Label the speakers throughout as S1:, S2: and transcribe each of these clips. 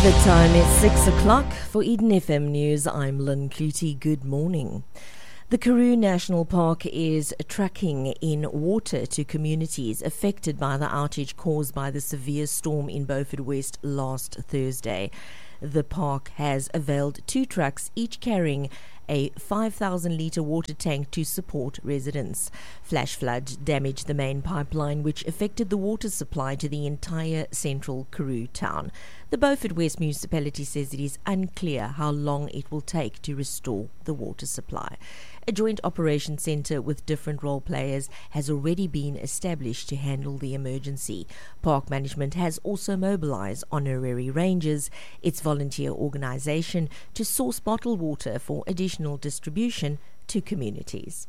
S1: The time is 6 o'clock. For Eden FM News, I'm Lynn Clutie. Good morning. The Karoo National Park is trucking in water to communities affected by the outage caused by the severe storm in Beaufort West last Thursday. The park has availed 2 trucks, each carrying a 5,000-litre water tank to support residents. Flash flood damaged the main pipeline, which affected the water supply to the entire central Karoo town. The Beaufort West municipality says it is unclear how long it will take to restore the water supply. A joint operations centre with different role players has already been established to handle the emergency. Park management has also mobilised honorary rangers, its volunteer organisation, to source bottled water for additional distribution to communities.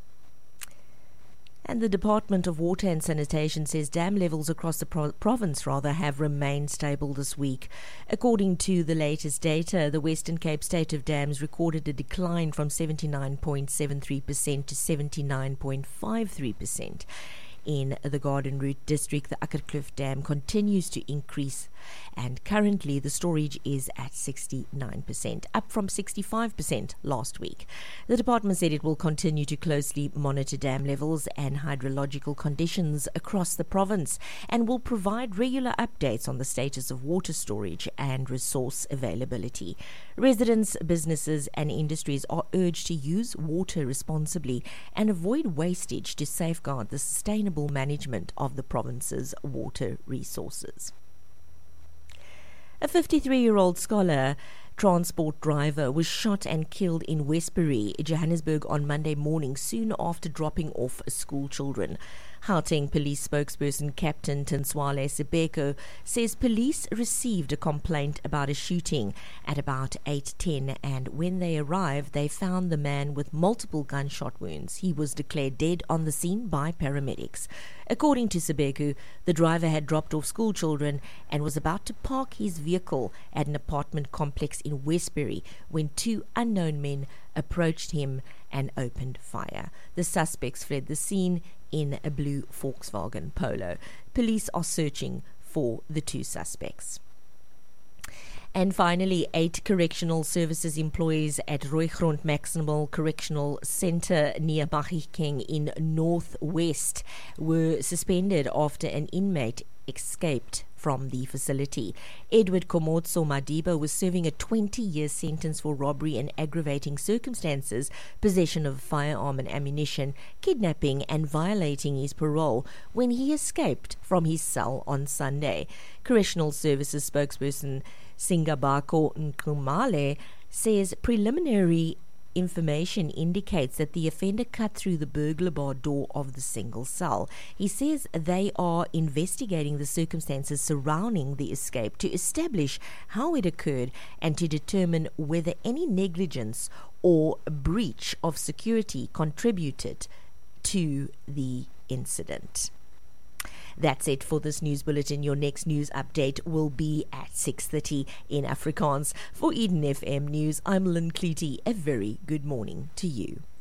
S1: And the Department of Water and Sanitation says dam levels across the province have remained stable this week. According to the latest data, the Western Cape State of Dams recorded a decline from 79.73% to 79.53%. In the Garden Route district, the Akkerkloof Dam continues to increase, and currently the storage is at 69%, up from 65% last week. The department said it will continue to closely monitor dam levels and hydrological conditions across the province and will provide regular updates on the status of water storage and resource availability. Residents, businesses and industries are urged to use water responsibly and avoid wastage to safeguard the sustainable management of the province's water resources. A 53-year-old scholar transport driver was shot and killed in Westbury, Johannesburg on Monday morning, soon after dropping off school children. Gauteng Police spokesperson Captain Tinswale Sibeko says police received a complaint about a shooting at about 8:10, and when they arrived, they found the man with multiple gunshot wounds. He was declared dead on the scene by paramedics. According to Sibeko, the driver had dropped off school children and was about to park his vehicle at an apartment complex in Westbury when 2 unknown men approached him and opened fire. The suspects fled the scene in a blue Volkswagen Polo. Police are searching for the 2 suspects. And finally, 8 correctional services employees at Rooigrond Maximal Correctional Centre near Mahikeng in Northwest were suspended after an inmate escaped from the facility. Edward Komotso Madiba was serving a 20-year sentence for robbery and aggravating circumstances, possession of a firearm and ammunition, kidnapping and violating his parole when he escaped from his cell on Sunday. Correctional Services spokesperson Singabako Nkumale says preliminary information indicates that the offender cut through the burglar bar door of the single cell. He says they are investigating the circumstances surrounding the escape to establish how it occurred and to determine whether any negligence or breach of security contributed to the incident. That's it for this news bulletin. Your next news update will be at 6:30 in Afrikaans. For Eden FM News, I'm Lynn Clutie. A very good morning to you.